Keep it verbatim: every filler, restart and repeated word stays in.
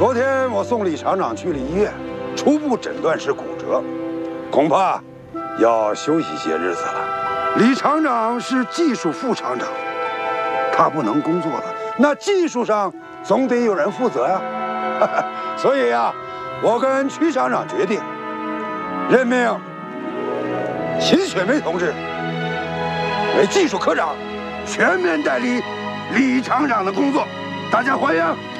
昨天我送李厂长去了医院，初步诊断是骨折，恐怕要休息些日子了。李厂长是技术副厂长，他不能工作了，那技术上总得有人负责呀。所以呀，我跟曲厂长决定任命秦雪梅同志为技术科长，全面代理李厂长的工作。大家欢迎。